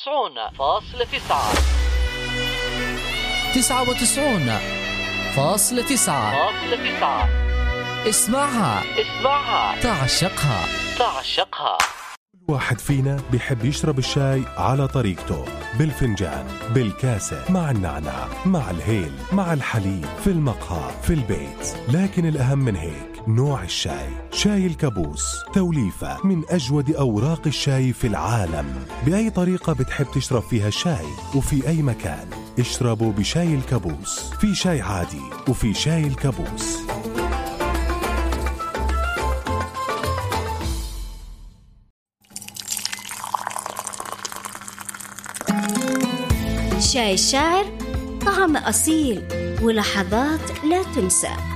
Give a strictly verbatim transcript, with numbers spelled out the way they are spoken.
وتسعون فاصلة تسعة تسعة وتسعون فاصلة تسعة اسمعها اسمعها تعشقها تعشقها. واحد فينا بيحب يشرب الشاي على طريقته، بالفنجان، بالكاسة، مع النعناع، مع الهيل، مع الحليب، في المقهى، في البيت. لكن الأهم من هيك نوع الشاي. شاي الكابوس توليفة من أجود أوراق الشاي في العالم. بأي طريقة بتحب تشرب فيها الشاي وفي أي مكان اشربوا بشاي الكابوس. في شاي عادي وفي شاي الكابوس. شاي الشاعر، طعم أصيل ولحظات لا تنسى.